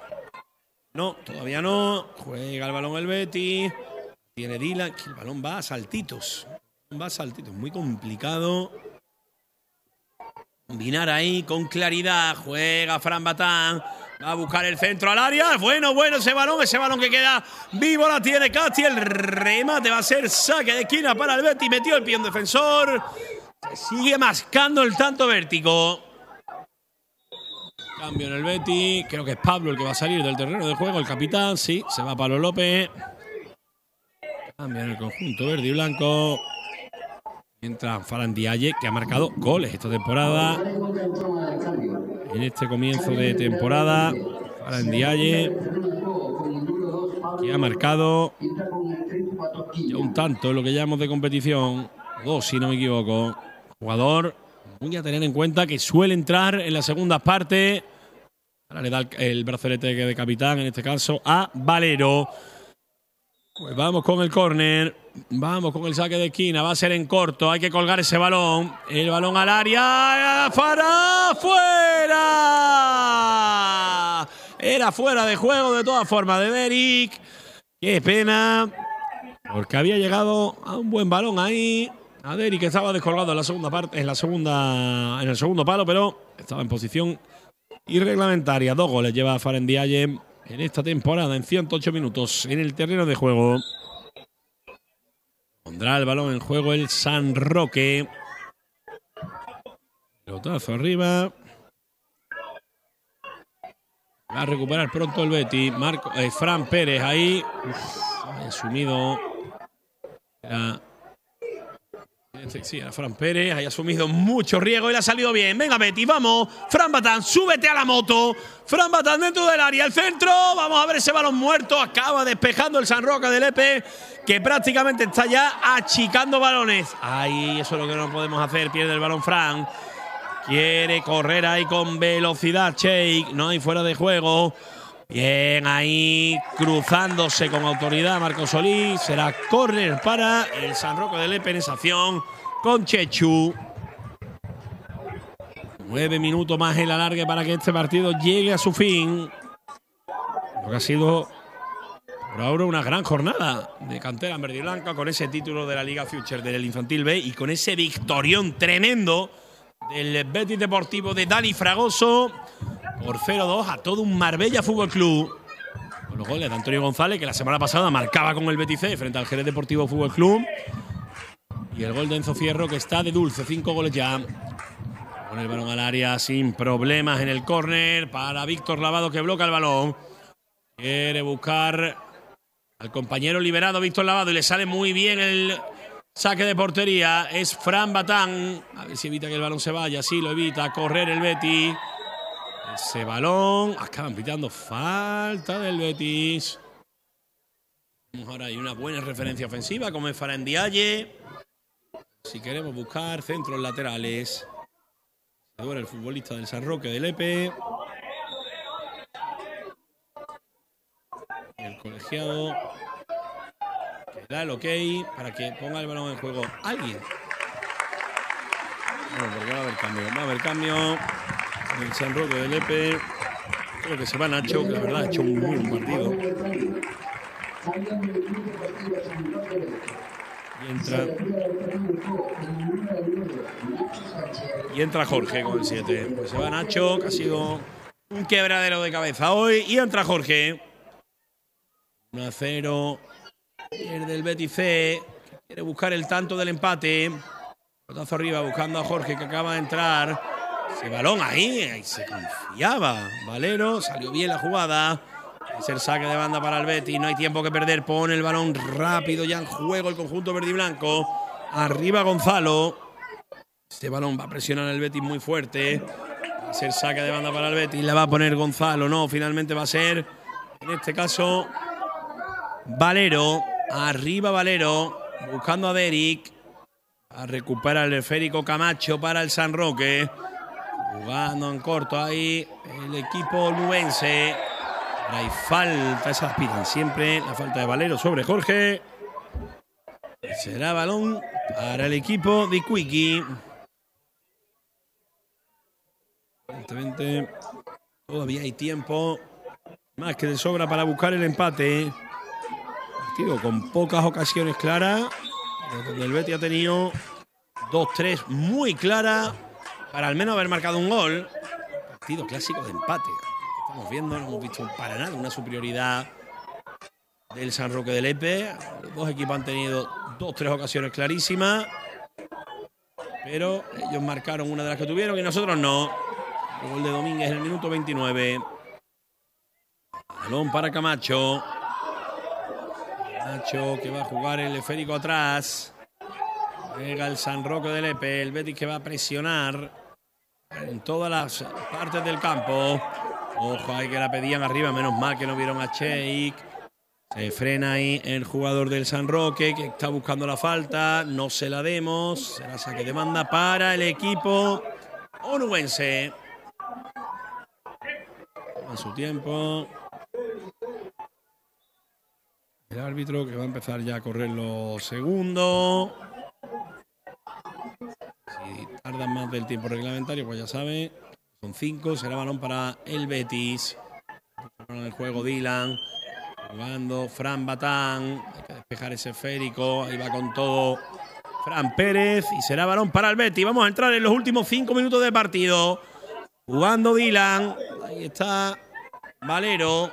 No, todavía no. Juega el balón el Betis. Tiene Dylan. El balón va a saltitos. Va a saltitos. Muy complicado. Combinar ahí con claridad. Juega Fran Batán. Va a buscar el centro al área. Bueno, bueno ese balón. Ese balón que queda vivo la tiene Casti. El remate va a ser saque de esquina para el Betis. Metió el pie en defensor. Sigue mascando el tanto vértigo. Cambio en el Betis. Creo que es Pablo el que va a salir del terreno de juego. El capitán, sí. Se va Pablo López. Cambio en el conjunto verde y blanco. Entra Fran Diaye, que ha marcado goles esta temporada. En este comienzo de temporada, Fran Diaye, que ha marcado ya un tanto, lo que llamamos de competición. Dos, si no me equivoco. Jugador muy a tener en cuenta que suele entrar en las segundas partes. Ahora le da el, el brazalete de capitán, en este caso, a Valero. Pues vamos con el córner. Vamos con el saque de esquina. Va a ser en corto. Hay que colgar ese balón. El balón al área. ¡Fuera! ¡Fuera! Era fuera de juego de todas formas de Derrick. Qué pena. Porque había llegado a un buen balón ahí. A Derrick, que estaba descolgado en la segunda parte, en la segunda, en el segundo palo, pero estaba en posición irreglamentaria. Dos goles lleva Fran Diaye en esta temporada, en ciento ocho minutos en el terreno de juego. Pondrá el balón en juego el San Roque. Pelotazo arriba. Va a recuperar pronto el Betis. Marco, eh, Fran Pérez ahí. Uf, ha asumido. Era, sí, era Fran Pérez. Ha asumido mucho riesgo y le ha salido bien. Venga, Betis, vamos. Fran Batán, súbete a la moto. Fran Batán dentro del área. El centro. Vamos a ver ese balón muerto. Acaba despejando el San Roque del Lepe, que prácticamente está ya achicando balones. Ahí, eso es lo que no podemos hacer. Pierde el balón Fran. Quiere correr ahí con velocidad Cheik. No hay fuera de juego. Bien ahí, cruzándose con autoridad Marcos Solís. Será córner para el San Roque del Lepe en esa acción con Chechu. Nueve minutos más en la larga para que este partido llegue a su fin. Lo que ha sido por ahora una gran jornada de cantera en verde y blanca, con ese título de la Liga Future del Infantil B y con ese victorión tremendo del Betis Deportivo de Dani Fragoso por cero dos a todo un Marbella Fútbol Club. Con los goles de Antonio González, que la semana pasada marcaba con el Betis C frente al Jerez Deportivo Fútbol Club. Y el gol de Enzo Fierro, que está de dulce, cinco goles ya. Con el balón al área sin problemas en el córner para Víctor Lavado, que bloquea el balón. Quiere buscar al compañero liberado Víctor Lavado y le sale muy bien el saque de portería. Es Fran Batán. A ver si evita que el balón se vaya. Sí, lo evita. Correr el Betis. Ese balón. Acaban pitando falta del Betis. Ahora hay una buena referencia ofensiva como es Fran Diaye. Si queremos buscar centros laterales. Ahora el futbolista del San Roque del Lepe. El colegiado que da el ok para que ponga el balón en juego alguien. Bueno, porque va a haber cambio. Va a haber cambio en el San Roque del Lepe. Creo que se va Nacho, que la verdad ha hecho un muy buen partido. Y entra. Y entra Jorge con el siete. Pues se va Nacho, que ha sido un quebradero de cabeza hoy. Y entra Jorge. uno a cero. Pierde el Betis C. Quiere buscar el tanto del empate. Pelotazo arriba buscando a Jorge, que acaba de entrar. Ese balón ahí, ahí se confiaba. Valero, salió bien la jugada. Es el saque de banda para el Betis. No hay tiempo que perder. Pone el balón rápido ya en juego el conjunto verde y blanco. Arriba Gonzalo. Este balón va a presionar el Betis muy fuerte. Va a ser saque de banda para el Betis. La va a poner Gonzalo. No, finalmente va a ser, en este caso, Valero. Arriba Valero. Buscando a Derrick. A recuperar el esférico Camacho para el San Roque. Jugando en corto ahí el equipo nubense. Hay falta, esas pidan siempre. La falta de Valero sobre Jorge. Será balón para el equipo de Iquique. Evidentemente, todavía hay tiempo. Más que de sobra para buscar el empate. Partido con pocas ocasiones claras. Donde el Betis ha tenido dos tres muy claras para al menos haber marcado un gol. Partido clásico de empate. Estamos viendo, no hemos visto para nada una superioridad del San Roque de Lepe. Los dos equipos han tenido dos tres ocasiones clarísimas. Pero ellos marcaron una de las que tuvieron y nosotros no. El gol de Domínguez en el minuto veintinueve. Balón para Camacho. Camacho que va a jugar el esférico atrás. Llega el San Roque de Lepe. El Betis que va a presionar en todas las partes del campo. Ojo, ahí que la pedían arriba. Menos mal que no vieron a Cheik. Se frena ahí el jugador del San Roque que está buscando la falta. No se la demos. Será saque de banda para el equipo onubense. A su tiempo. El árbitro que va a empezar ya a correr los segundos. Si tardan más del tiempo reglamentario, pues ya sabe. Son cinco. Será balón para el Betis. En el juego Dylan. Jugando Fran Batán. Hay que despejar ese esférico. Ahí va con todo Fran Pérez. Y será balón para el Betis. Vamos a entrar en los últimos cinco minutos de partido. Jugando Dylan. Ahí está Valero.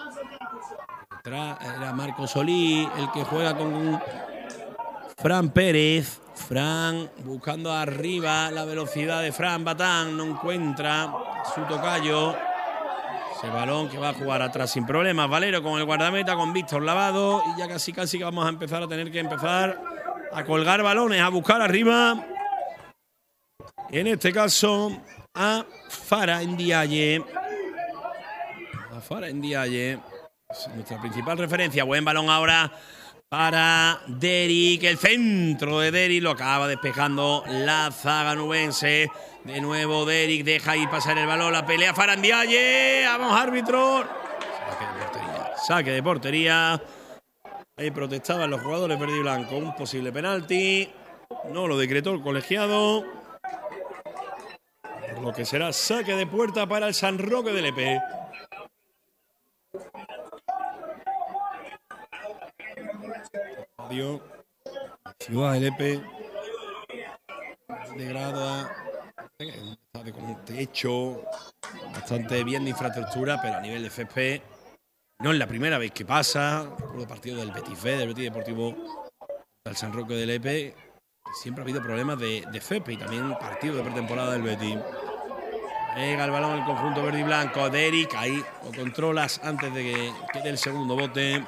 Era Marco Solí el que juega con Fran Pérez. Fran buscando arriba la velocidad de Fran Batán. No encuentra su tocayo. Ese balón que va a jugar atrás sin problemas. Valero con el guardameta, con Víctor Lavado. Y ya casi casi que vamos a empezar a tener que empezar a colgar balones, a buscar arriba. En este caso a Fara Ndiaye. A Fara Ndiaye. Es nuestra principal referencia. Buen balón ahora para Derrick. El centro de Derrick lo acaba despejando la zaga nubense. De nuevo Derrick deja ir pasar el balón. La pelea Fara Ndiaye. Vamos, árbitro. Saque de portería. Saque de portería. Ahí protestaban los jugadores verde y blanco. Un posible penalti. No lo decretó el colegiado. Por lo que será saque de puerta para el San Roque de Lepe. Ciudad de Lepe. De grada. Está de con un techo. Bastante bien de infraestructura, pero a nivel de césped no es la primera vez que pasa. Recuerdo el partido del Betis B, del Betis Deportivo del San Roque de Lepe. Siempre ha habido problemas de, de césped y también partido de pretemporada del Betis. Llega el balón al conjunto verde y blanco. Derrick, ahí lo controlas antes de que quede el segundo bote.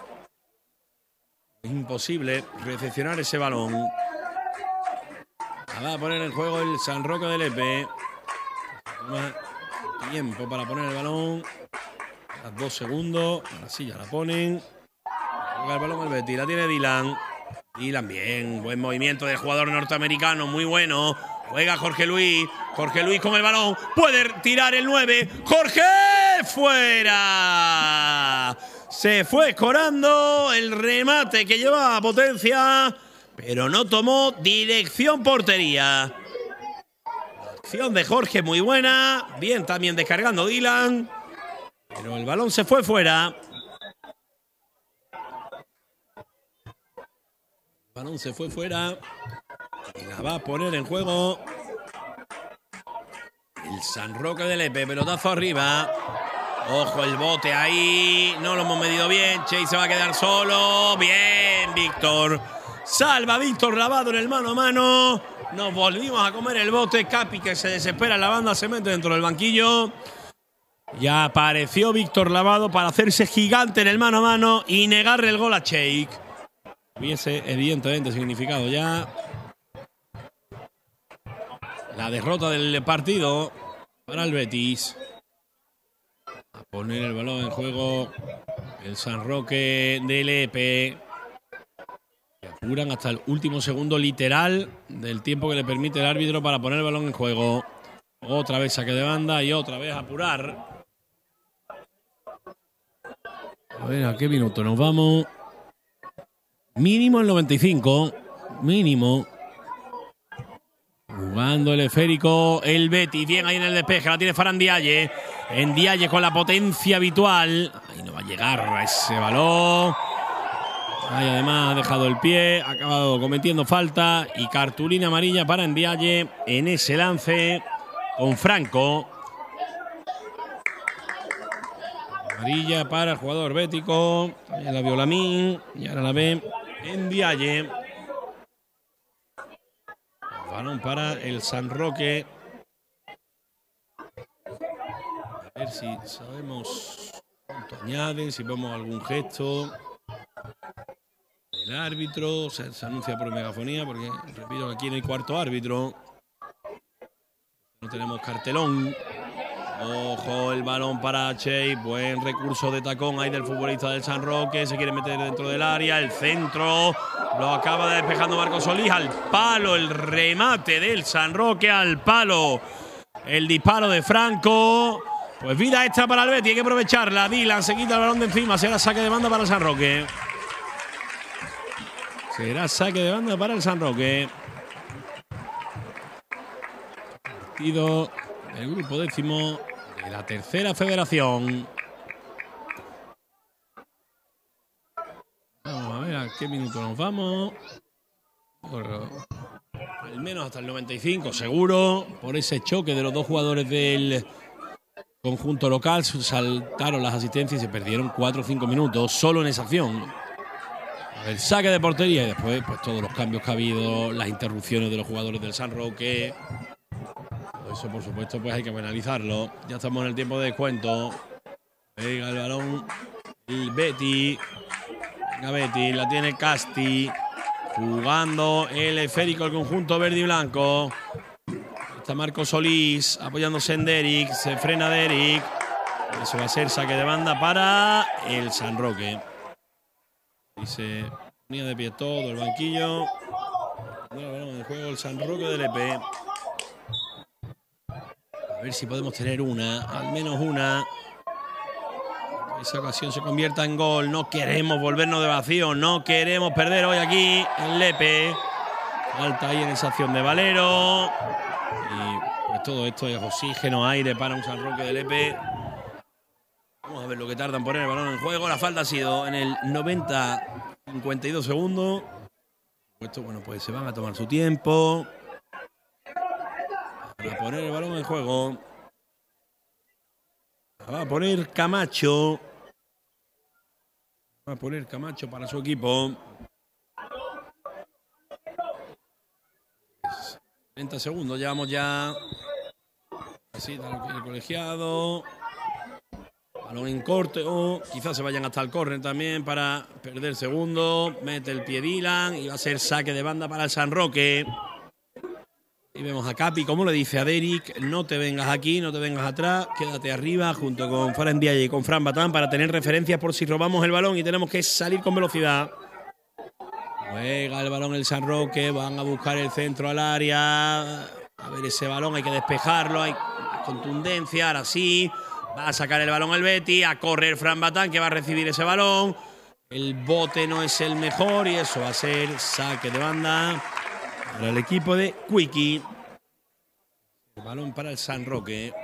Es imposible recepcionar ese balón. Va a poner en juego el San Roque de Lepe. Toma tiempo para poner el balón. A dos segundos. Ahora sí ya la ponen. Juega el balón el Betis. La tiene Dylan. Dylan bien. Buen movimiento del jugador norteamericano. Muy bueno. Juega Jorge Luis. Jorge Luis con el balón. Puede tirar el nueve. ¡Jorge! ¡Fuera! Se fue escorando el remate que llevaba potencia, pero no tomó dirección portería. La acción de Jorge muy buena. Bien también descargando Dylan. Pero el balón se fue fuera. El balón se fue fuera. Y la va a poner en juego el San Roque de Lepe. Pelotazo arriba. Ojo el bote ahí. No lo hemos medido bien. Che se va a quedar solo. Bien, Víctor. Salva Víctor Lavado en el mano a mano. Nos volvimos a comer el bote. Capi que se desespera en la banda. Se mete dentro del banquillo. Ya apareció Víctor Lavado para hacerse gigante en el mano a mano y negarle el gol a Cheik. Hubiese evidentemente significado ya la derrota del partido para el Betis. A poner el balón en juego el San Roque de Lepe. Y apuran hasta el último segundo literal del tiempo que le permite el árbitro para poner el balón en juego. Otra vez saque de banda y otra vez apurar. A ver, ¿a qué minuto nos vamos? Mínimo el noventa y cinco. Mínimo. Jugando el esférico, el Betis, bien ahí en el despeje, la tiene Fran Ndiaye. Ndiaye con la potencia habitual. Ahí no va a llegar a ese balón. Ahí además ha dejado el pie, ha acabado cometiendo falta y cartulina amarilla para Ndiaye en ese lance con Franco. Amarilla para el jugador bético. También la vio Lamine y ahora la ve Ndiaye. Balón para el San Roque. A ver si sabemos cuánto añaden, si vemos algún gesto del árbitro. Se, se anuncia por megafonía porque, repito, aquí no hay cuarto árbitro. No tenemos cartelón. Ojo, el balón para Che. Buen recurso de tacón ahí del futbolista del San Roque. Se quiere meter dentro del área. El centro lo acaba despejando Marcos Solís. Al palo el remate del San Roque. Al palo el disparo de Franco. Pues vida extra para el Betis. Hay que aprovecharla. Dylan se quita el balón de encima. Será saque de banda para el San Roque. Será saque de banda para el San Roque. Partido del grupo décimo de la tercera federación. Vamos a ver a qué minuto nos vamos. Al menos hasta el noventa y cinco, seguro. Por ese choque de los dos jugadores del conjunto local. Saltaron las asistencias y se perdieron cuatro o cinco minutos solo en esa acción. El saque de portería y después pues todos los cambios que ha habido, las interrupciones de los jugadores del San Roque. Todo eso, por supuesto, pues hay que analizarlo. Ya estamos en el tiempo de descuento. Pega el balón el Betis. Venga Betis, la tiene Casti. Jugando el esférico, el conjunto verde y blanco. Está Marco Solís apoyándose en Derek. Se frena Derek. Eso va a ser saque de banda para el San Roque. Y se ponía de pie todo el banquillo. En el juego el San Roque del E P. A ver si podemos tener una, al menos una. Esa ocasión se convierta en gol. No queremos volvernos de vacío. No queremos perder hoy aquí en Lepe. Falta ahí en esa acción de Valero. Y pues todo esto es oxígeno, aire para un San Roque del Lepe. Vamos a ver lo que tardan en poner el balón en juego. La falta ha sido en el noventa, cincuenta y dos segundos. Esto, bueno, pues se van a tomar su tiempo para poner el balón en juego. Va a poner Camacho. Va a poner Camacho para su equipo. treinta segundos, llevamos ya. Así, el colegiado. Balón en corte, o oh, quizás se vayan hasta el córner también para perder segundo. Mete el pie Dylan y va a ser saque de banda para el San Roque. Y vemos a Capi, como le dice a Derek, no te vengas aquí, no te vengas atrás, quédate arriba junto con Fran Ndiaye y con Fran Batán para tener referencias por si robamos el balón y tenemos que salir con velocidad. Juega el balón el San Roque, van a buscar el centro al área. A ver ese balón, hay que despejarlo, hay contundencia, ahora sí. Va a sacar el balón el Betis, a correr Fran Batán que va a recibir ese balón. El bote no es el mejor y eso va a ser saque de banda para el equipo de Quickie. El balón para el San Roque.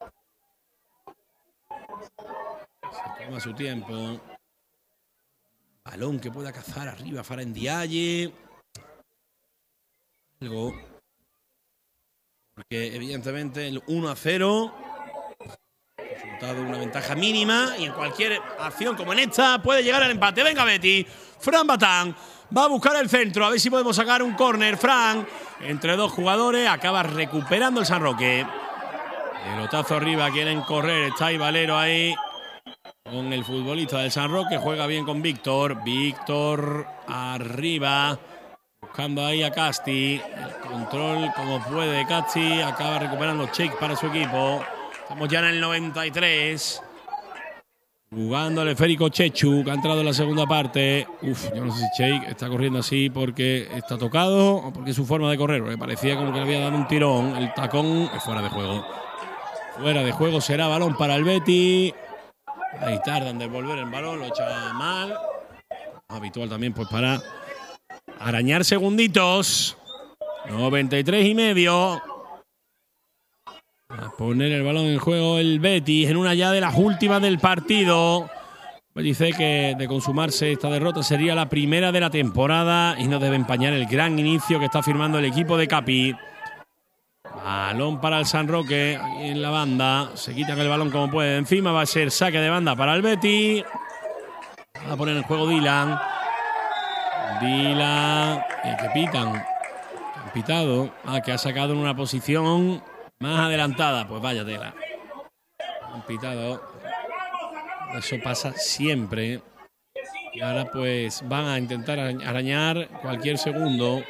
Se toma su tiempo. Balón que pueda cazar arriba Fran Ndiaye. Algo. Porque evidentemente el uno a cero. Resultado una ventaja mínima y en cualquier acción como en esta puede llegar al empate. Venga Betis. Fran Batán va a buscar el centro. A ver si podemos sacar un córner. Fran, entre dos jugadores, acaba recuperando el San Roque. Pelotazo arriba, quieren correr. Está ahí Valero ahí con el futbolista del San Roque. Juega bien con Víctor. Víctor arriba. Buscando ahí a Casti. El control como puede de Casti. Acaba recuperando Cheik para su equipo. Estamos ya en el noventa y tres. Jugando el esférico Chechu, que ha entrado en la segunda parte. Uf, yo no sé si Cheik está corriendo así porque está tocado o porque es su forma de correr. Porque parecía como que le había dado un tirón. El tacón es fuera de juego. Fuera de juego será balón para el Betis. Ahí tardan en devolver el balón, lo echa mal. Habitual también pues para arañar segunditos. noventa y tres y medio. A poner el balón en juego el Betis en una ya de las últimas del partido. Dice que de consumarse esta derrota sería la primera de la temporada y no debe empañar el gran inicio que está firmando el equipo de Capi. Balón para el San Roque ahí en la banda. Se quitan el balón como puede. Encima va a ser saque de banda para el Betis. Va a poner en juego Dylan. Dylan. Eh, que pitan. Han pitado. Ah, que ha sacado en una posición más adelantada. Pues vaya tela. Han pitado. Eso pasa siempre. Y ahora pues van a intentar arañar cualquier segundo.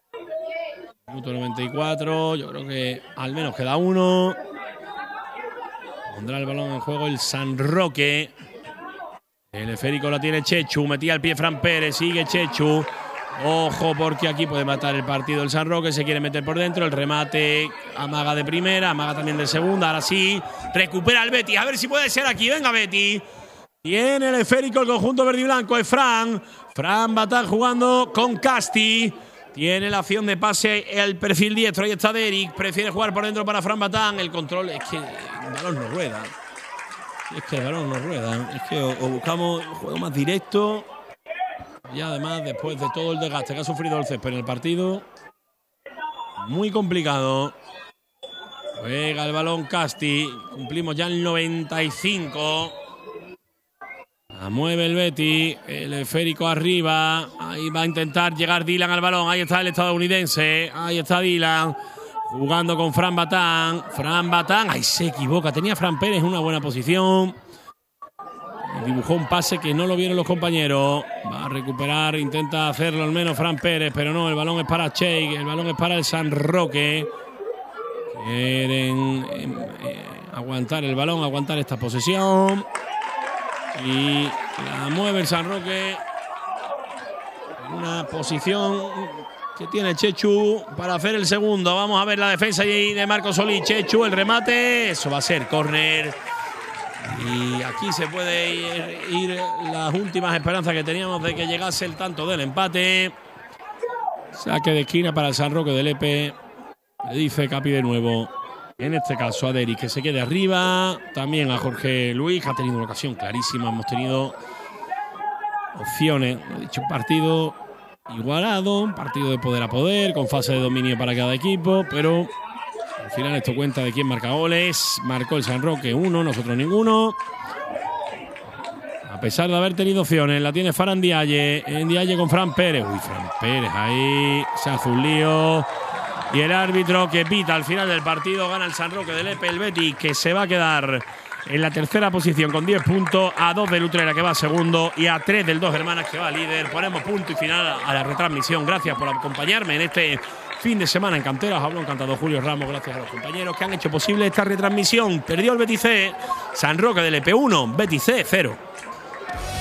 Minuto noventa y cuatro. Yo creo que al menos queda uno. Pondrá el balón en juego el San Roque. El esférico lo tiene Chechu. Metía el pie Fran Pérez. Sigue Chechu. Ojo porque aquí puede matar el partido el San Roque. Se quiere meter por dentro. El remate amaga de primera. Amaga también de segunda. Ahora sí. Recupera el Betis. A ver si puede ser aquí. Venga Betis. Tiene el esférico el conjunto verde y blanco. Es Fran. Fran va a estar jugando con Casti. Tiene la acción de pase el perfil diestro. Ahí está Derek. Prefiere jugar por dentro para Fran Batán. El control es que el balón no rueda. Es que el balón no rueda. Es que o, o buscamos un juego más directo. Y además, después de todo el desgaste que ha sufrido el césped en el partido, muy complicado. Juega el balón Casti. Cumplimos ya el noventa y cinco. La mueve el Betis. El esférico arriba. Ahí va a intentar llegar Dylan al balón. Ahí está el estadounidense. Ahí está Dylan. Jugando con Fran Batán. Fran Batán. Ahí se equivoca. Tenía Fran Pérez en una buena posición. Dibujó un pase que no lo vieron los compañeros. Va a recuperar, intenta hacerlo al menos Fran Pérez, pero no, el balón es para Cheik, el balón es para el San Roque. Quieren eh, eh, aguantar el balón, aguantar esta posesión. Y la mueve el San Roque en una posición que tiene Chechu para hacer el segundo. Vamos a ver la defensa allí de Marco Solís. Chechu, el remate, eso va a ser córner. Y aquí se puede ir, ir las últimas esperanzas que teníamos de que llegase el tanto del empate. Saque de esquina para el San Roque del Lepe. Le dice Capi de nuevo. En este caso a Derek que se quede arriba. También a Jorge Luis, que ha tenido una ocasión clarísima. Hemos tenido opciones. He dicho, un partido igualado, un partido de poder a poder, con fase de dominio para cada equipo, pero al final esto cuenta de quién marca goles. Marcó el San Roque uno, nosotros ninguno. A pesar de haber tenido opciones, la tiene Fran Ndiaye. Ndiaye con Fran Pérez. Uy, Fran Pérez ahí. Se hace un lío. Y el árbitro que pita al final del partido. Gana el San Roque del Lepe, el Betis, que se va a quedar en la tercera posición con diez puntos. A dos del Utrera, que va segundo. Y a tres del Dos Hermanas, que va líder. Ponemos punto y final a la retransmisión. Gracias por acompañarme en este fin de semana en Cantera. Os habló encantado Julio Ramos. Gracias a los compañeros que han hecho posible esta retransmisión. Perdió el Betis C. San Roque del Lepe uno, Betis C cero.